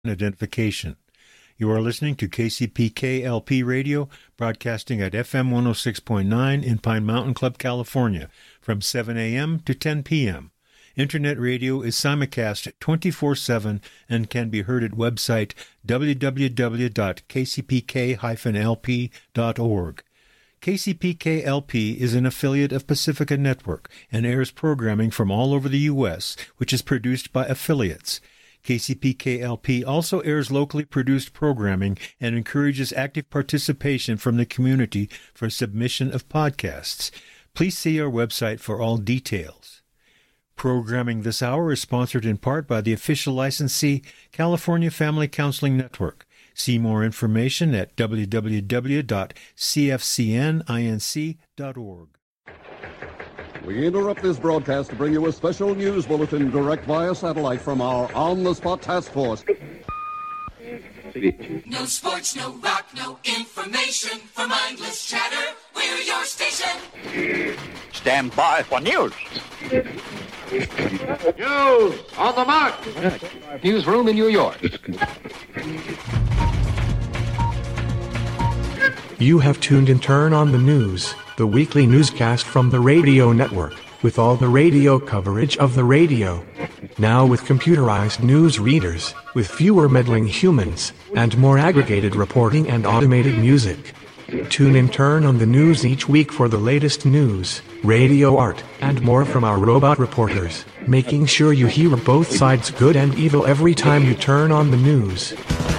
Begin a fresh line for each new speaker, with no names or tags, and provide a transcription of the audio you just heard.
identification. You are listening to KCPK-LP Radio, broadcasting at FM 106.9 in Pine Mountain Club, California, from 7 a.m. to 10 p.m. Internet radio is simulcast 24/7 and can be heard at website www.kcpk-lp.org. KCPK-LP is an affiliate of Pacifica Network and airs programming from all over the U.S., which is produced by affiliates. KCPK-LP also airs locally produced programming and encourages active participation from the community for submission of podcasts. Please see our website for all details. Programming this hour is sponsored in part by the official licensee, California Family Counseling Network. See more information at www.cfcninc.org.
We interrupt this broadcast to bring you a special news bulletin direct via satellite from our on-the-spot task force.
No sports, no rock, no information. For mindless chatter, we're your station.
Stand by for news.
News on the mark.
Newsroom in New York.
You have tuned in Turn on the News, the weekly newscast from the radio network, with all the radio coverage of the radio. Now with computerized news readers, with fewer meddling humans, and more aggregated reporting and automated music. Tune in Turn on the News each week for the latest news, radio art, and more from our robot reporters, making sure you hear both sides good and evil every time you turn on the news.